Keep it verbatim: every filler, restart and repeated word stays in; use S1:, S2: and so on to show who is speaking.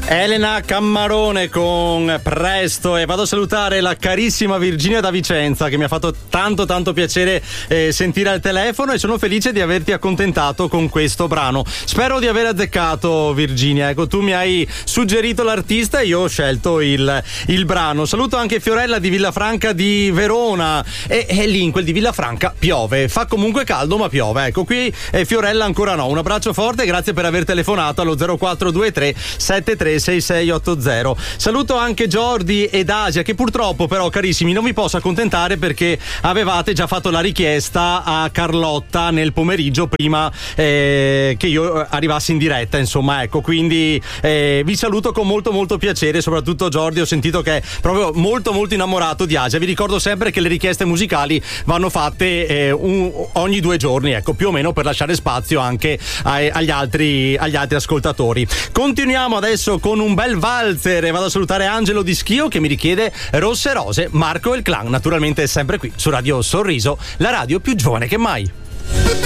S1: Elena Cammarone con Presto, e vado a salutare la carissima Virginia da Vicenza, che mi ha fatto tanto tanto piacere eh, sentire al telefono, e sono felice di averti accontentato con questo brano. Spero di aver azzeccato, Virginia. Ecco, tu mi hai suggerito l'artista e io ho scelto il, il brano. Saluto anche Fiorella di Villafranca di Verona, e, e lì in quel di Villafranca piove, fa comunque caldo ma piove. Ecco, qui eh, Fiorella ancora no. Un abbraccio forte e grazie per aver telefonato allo zero quattro due tre sette tre sei sei otto zero. Saluto anche Jordi ed Asia, che purtroppo però, carissimi, non vi posso accontentare perché avevate già fatto la richiesta a Carlotta nel pomeriggio prima eh, che io arrivassi in diretta, insomma, ecco, quindi eh, vi saluto con molto molto piacere. Soprattutto Jordi, ho sentito che è proprio molto molto innamorato di Asia. Vi ricordo sempre che le richieste musicali vanno fatte eh, un, ogni due giorni, ecco, più o meno, per lasciare spazio anche ai, agli altri agli altri ascoltatori. Continuiamo adesso con un bel valzer e vado a salutare Angelo di Schio, che mi richiede Rosse Rose, Marco e il Clan, naturalmente sempre qui su Radio Sorriso, la radio più giovane che mai.